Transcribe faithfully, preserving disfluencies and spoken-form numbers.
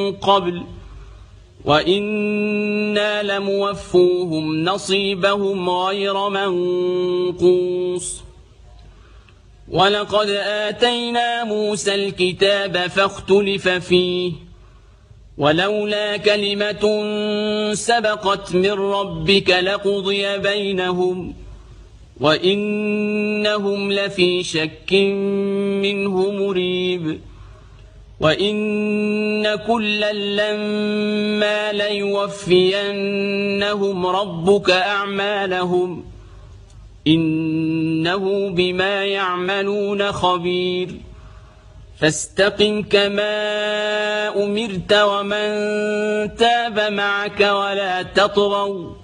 قبل وإنا لموفوهم نصيبهم غير منقوص ولقد آتينا موسى الكتاب فاختلف فيه ولولا كلمة سبقت من ربك لقضي بينهم وإنهم لفي شك منه مريب وإن كلا لما ليوفينهم ربك أعمالهم إنه بما يعملون خبير فاستقم كما أمرت ومن تاب معك ولا تطغوا